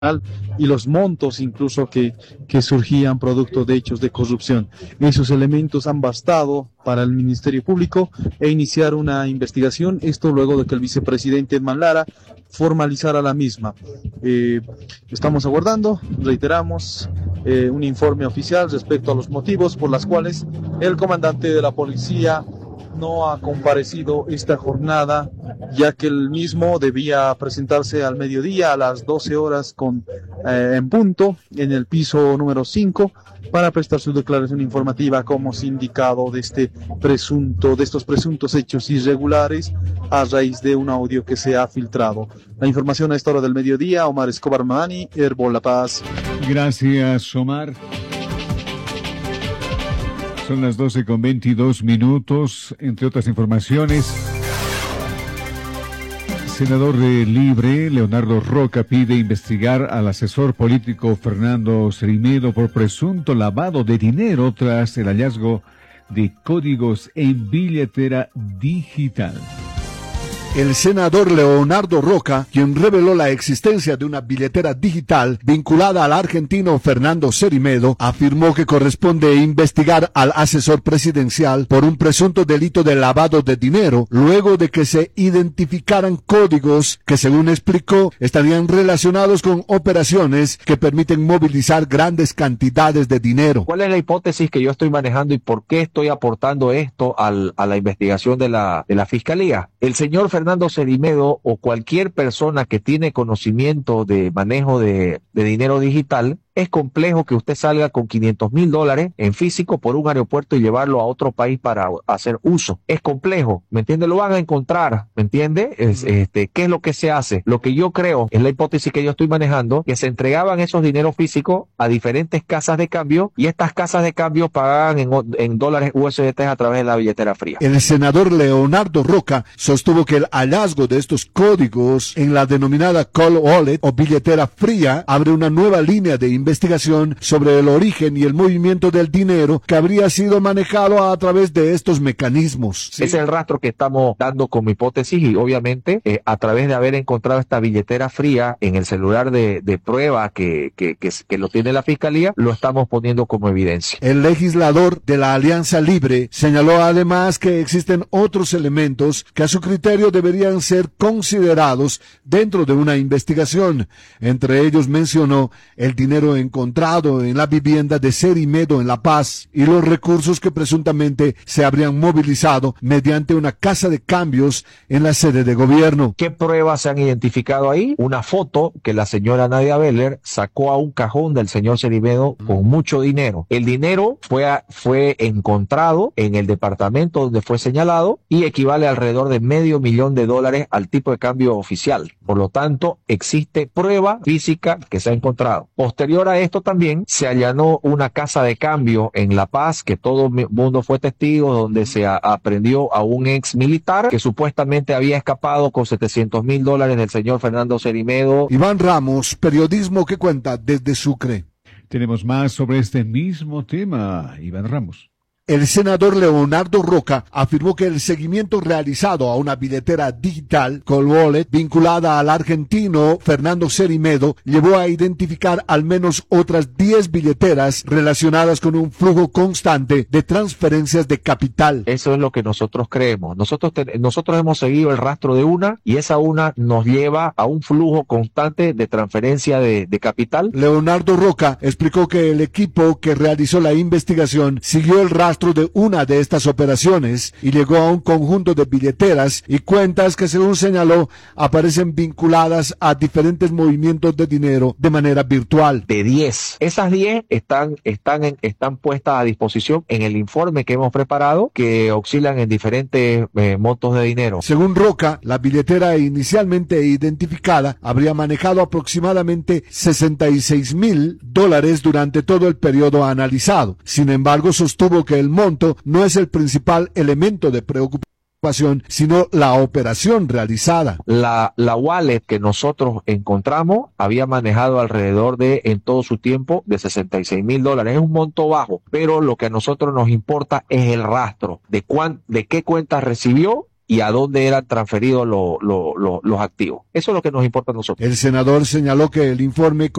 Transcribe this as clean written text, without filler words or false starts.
y los montos incluso que surgían producto de hechos de corrupción. Esos elementos han bastado para el Ministerio Público iniciar una investigación, esto luego de que el vicepresidente Edman Lara formalizara la misma. Estamos aguardando, reiteramos, un informe oficial respecto a los motivos por los cuales el comandante de la policía no ha comparecido esta jornada, ya que el mismo debía presentarse al mediodía a las 12 horas en punto en el piso número 5 para prestar su declaración informativa como sindicado de estos presuntos hechos irregulares a raíz de un audio que se ha filtrado. La información a esta hora del mediodía, Omar Escobar Mahani, Herbol La Paz. Gracias, Omar. Son las 12:22. Entre otras informaciones, senador de Libre, Leonardo Roca, pide investigar al asesor político Fernando Cerimedo por presunto lavado de dinero tras el hallazgo de códigos en billetera digital. El senador Leonardo Roca, quien reveló la existencia de una billetera digital vinculada al argentino Fernando Cerimedo, afirmó que corresponde investigar al asesor presidencial por un presunto delito de lavado de dinero, luego de que se identificaran códigos que, según explicó, estarían relacionados con operaciones que permiten movilizar grandes cantidades de dinero. ¿Cuál es la hipótesis que yo estoy manejando y por qué estoy aportando esto a la investigación de la Fiscalía? El señor Fernando Cerimedo o cualquier persona que tiene conocimiento de manejo de dinero digital, es complejo que usted salga con $500,000 en físico por un aeropuerto y llevarlo a otro país para hacer uso. Es complejo, ¿me entiende? Lo van a encontrar, ¿me entiende? ¿Qué es lo que se hace? Lo que yo creo, es la hipótesis que yo estoy manejando, que se entregaban esos dineros físicos a diferentes casas de cambio y estas casas de cambio pagaban en dólares USDT a través de la billetera fría. El senador Leonardo Roca sostuvo que el hallazgo de estos códigos en la denominada Cold Wallet o billetera fría abre una nueva línea de investigación sobre el origen y el movimiento del dinero que habría sido manejado a través de estos mecanismos. ¿Sí? Ese es el rastro que estamos dando como hipótesis y obviamente a través de haber encontrado esta billetera fría en el celular de prueba que lo tiene la Fiscalía, lo estamos poniendo como evidencia. El legislador de la Alianza Libre señaló además que existen otros elementos que a su criterio deberían ser considerados dentro de una investigación. Entre ellos mencionó el dinero encontrado en la vivienda de Cerimedo en La Paz y los recursos que presuntamente se habrían movilizado mediante una casa de cambios en la sede de gobierno. ¿Qué pruebas se han identificado ahí? Una foto que la señora Nadia Beller sacó a un cajón del señor Cerimedo con mucho dinero. El dinero fue encontrado en el departamento donde fue señalado y equivale a alrededor de $500,000 al tipo de cambio oficial. Por lo tanto, existe prueba física que se ha encontrado. Posterior a esto también se allanó una casa de cambio en La Paz, que todo el mundo fue testigo, donde se aprendió a un ex militar que supuestamente había escapado con $700,000 del señor Fernando Cerimedo. Iván Ramos, periodismo que cuenta desde Sucre. Tenemos más sobre este mismo tema, Iván Ramos. El senador Leonardo Roca afirmó que el seguimiento realizado a una billetera digital, Cold Wallet, vinculada al argentino Fernando Cerimedo, llevó a identificar al menos otras 10 billeteras relacionadas con un flujo constante de transferencias de capital. Eso es lo que nosotros creemos. Nosotros hemos seguido el rastro de una y esa una nos lleva a un flujo constante de transferencia de capital. Leonardo Roca explicó que el equipo que realizó la investigación siguió el rastro de una de estas operaciones y llegó a un conjunto de billeteras y cuentas que, según señaló, aparecen vinculadas a diferentes movimientos de dinero de manera virtual. De 10. Esas 10 están puestas a disposición en el informe que hemos preparado, que oscilan en diferentes montos de dinero. Según Roca, la billetera inicialmente identificada habría manejado aproximadamente $66,000 durante todo el periodo analizado. Sin embargo, sostuvo que el monto no es el principal elemento de preocupación, sino la operación realizada. La wallet que nosotros encontramos había manejado alrededor de, en todo su tiempo, de $66,000. Es un monto bajo, pero lo que a nosotros nos importa es el rastro de qué cuentas recibió y a dónde eran transferidos los activos. Eso es lo que nos importa a nosotros. El senador señaló que el informe